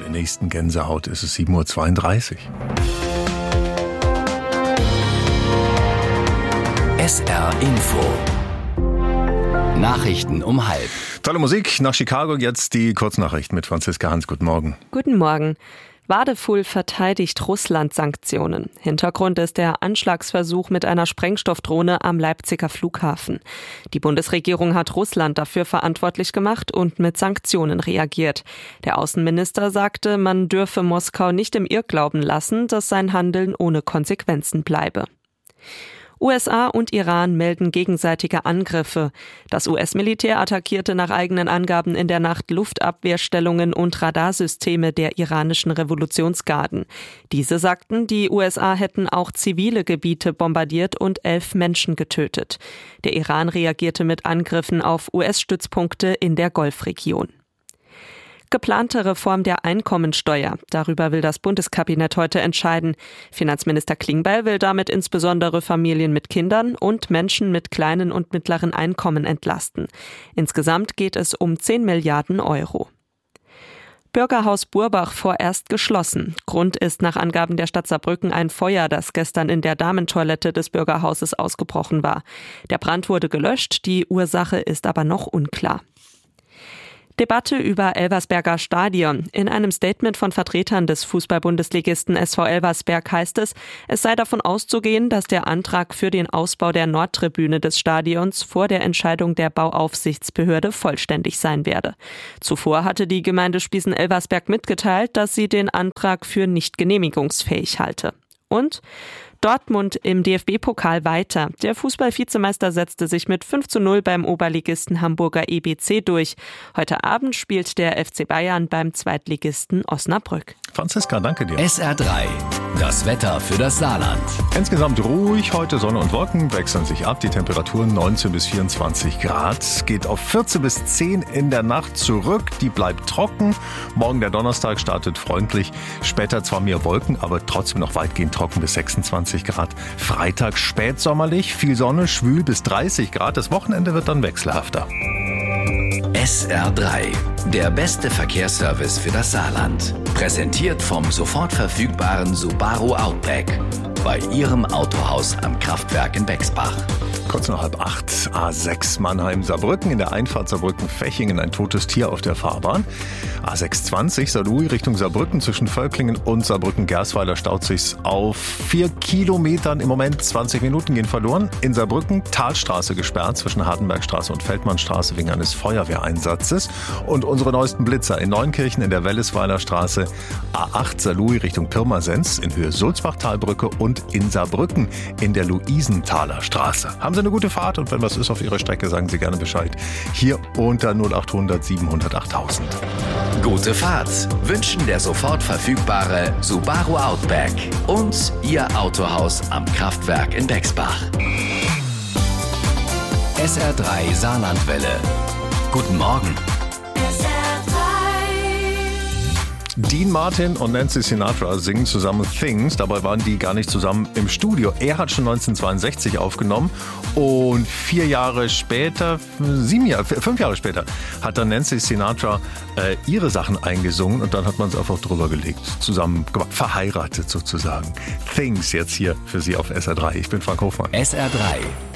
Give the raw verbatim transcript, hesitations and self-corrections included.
der nächsten Gänsehaut ist es sieben Uhr zweiunddreißig. S R Info. Nachrichten um halb. Tolle Musik. Nach Chicago jetzt die Kurznachrichten mit Franziska Hans. Guten Morgen. Guten Morgen. Wadefuhl verteidigt Russland-Sanktionen. Hintergrund ist der Anschlagsversuch mit einer Sprengstoffdrohne am Leipziger Flughafen. Die Bundesregierung hat Russland dafür verantwortlich gemacht und mit Sanktionen reagiert. Der Außenminister sagte, man dürfe Moskau nicht im Irrglauben lassen, dass sein Handeln ohne Konsequenzen bleibe. U S A und Iran melden gegenseitige Angriffe. Das U S-Militär attackierte nach eigenen Angaben in der Nacht Luftabwehrstellungen und Radarsysteme der iranischen Revolutionsgarden. Diese sagten, die U S A hätten auch zivile Gebiete bombardiert und elf Menschen getötet. Der Iran reagierte mit Angriffen auf U S-Stützpunkte in der Golfregion. Geplante Reform der Einkommensteuer. Darüber will das Bundeskabinett heute entscheiden. Finanzminister Klingbeil will damit insbesondere Familien mit Kindern und Menschen mit kleinen und mittleren Einkommen entlasten. Insgesamt geht es um zehn Milliarden Euro. Bürgerhaus Burbach vorerst geschlossen. Grund ist nach Angaben der Stadt Saarbrücken ein Feuer, das gestern in der Damentoilette des Bürgerhauses ausgebrochen war. Der Brand wurde gelöscht, die Ursache ist aber noch unklar. Debatte über Elversberger Stadion. In einem Statement von Vertretern des Fußball-Bundesligisten S V Elversberg heißt es, es sei davon auszugehen, dass der Antrag für den Ausbau der Nordtribüne des Stadions vor der Entscheidung der Bauaufsichtsbehörde vollständig sein werde. Zuvor hatte die Gemeinde Spießen-Elversberg mitgeteilt, dass sie den Antrag für nicht genehmigungsfähig halte. Und Dortmund im D F B-Pokal weiter. Der Fußball-Vizemeister setzte sich mit fünf zu null beim Oberligisten Hamburger E B C durch. Heute Abend spielt der F C Bayern beim Zweitligisten Osnabrück. Franziska, danke dir. S R drei. Das Wetter für das Saarland. Insgesamt ruhig, heute Sonne und Wolken wechseln sich ab. Die Temperaturen neunzehn bis vierundzwanzig Grad. Geht auf vierzehn bis zehn in der Nacht zurück. Die bleibt trocken. Morgen der Donnerstag startet freundlich. Später zwar mehr Wolken, aber trotzdem noch weitgehend trocken bis sechsundzwanzig Grad. Freitag spätsommerlich, viel Sonne, schwül bis dreißig Grad. Das Wochenende wird dann wechselhafter. S R drei. Der beste Verkehrsservice für das Saarland. Präsentiert vom sofort verfügbaren Subaru Outback. Bei Ihrem Autohaus am Kraftwerk in Bexbach. Kurz nach halb acht, A sechs Mannheim-Saarbrücken, in der Einfahrt Saarbrücken-Fechingen ein totes Tier auf der Fahrbahn. A sechshundertzwanzig Saarlouis Richtung Saarbrücken zwischen Völklingen und Saarbrücken-Gersweiler staut sich's auf vier Kilometern. Im Moment zwanzig Minuten gehen verloren. In Saarbrücken Talstraße gesperrt zwischen Hardenbergstraße und Feldmannstraße wegen eines Feuerwehreinsatzes. Und unsere neuesten Blitzer in Neunkirchen in der Wellesweiler Straße, A acht Saarlouis Richtung Pirmasens in Höhe Sulzbach-Talbrücke und in Saarbrücken in der Luisenthaler Straße. Haben Sie eine gute Fahrt und wenn was ist auf Ihrer Strecke, sagen Sie gerne Bescheid. Hier unter null acht hundert siebenhundert achttausend. Gute Fahrt wünschen der sofort verfügbare Subaru Outback und Ihr Autohaus am Kraftwerk in Bexbach. S R drei Saarlandwelle. Guten Morgen. Dean Martin und Nancy Sinatra singen zusammen Things. Dabei waren die gar nicht zusammen im Studio. Er hat schon neunzehnhundertzweiundsechzig aufgenommen und vier Jahre später, sieben Jahre, fünf Jahre später hat dann Nancy Sinatra äh, ihre Sachen eingesungen und dann hat man es einfach drüber gelegt, zusammen gemacht, verheiratet sozusagen. Things jetzt hier für Sie auf S R drei. Ich bin Frank Hofmann. S R drei.